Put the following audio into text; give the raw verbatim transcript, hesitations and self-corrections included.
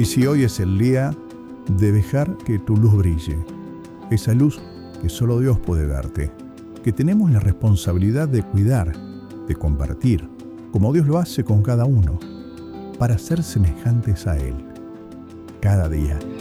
Y si hoy es el día de dejar que tu luz brille, esa luz que solo Dios puede darte, que tenemos la responsabilidad de cuidar, de compartir, como Dios lo hace con cada uno, para ser semejantes a Él, cada día.